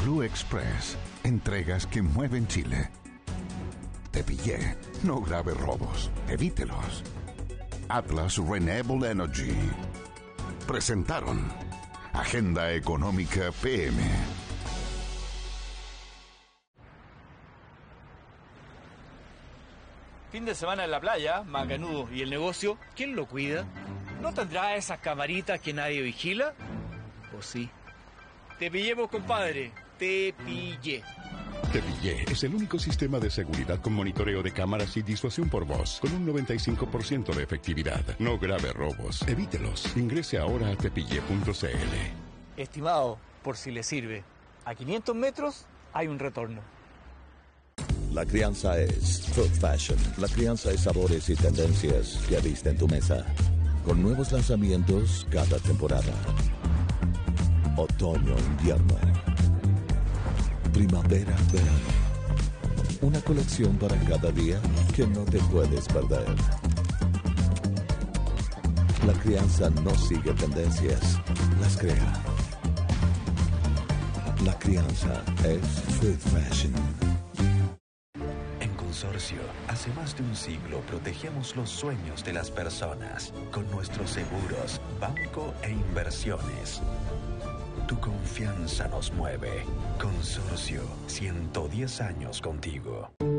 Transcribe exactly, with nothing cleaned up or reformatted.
Blue Express. Entregas que mueven Chile. Te pillé. No grave robos. Evítelos. Atlas Renewable Energy. Presentaron Agenda Económica P M. Fin de semana en la playa, macanudo. ¿Y el negocio? ¿Quién lo cuida? ¿No tendrá esas camaritas que nadie vigila? ¿O sí? Te pillemos, compadre. Te pillé. Te Pillé es el único sistema de seguridad con monitoreo de cámaras y disuasión por voz, con un noventa y cinco por ciento de efectividad. No grave robos. Evítelos. Ingrese ahora a tepillé punto c l. Estimado, por si le sirve, a quinientos metros hay un retorno. La crianza es Food Fashion. La crianza es sabores y tendencias que viste en tu mesa. Con nuevos lanzamientos cada temporada. Otoño, invierno. Primavera, verano. Una colección para cada día que no te puedes perder. La crianza no sigue tendencias, las crea. La crianza es Food Fashion. En Consorcio, hace más de un siglo protegemos los sueños de las personas con nuestros seguros, banco e inversiones. Tu confianza nos mueve. Consorcio, ciento diez años contigo.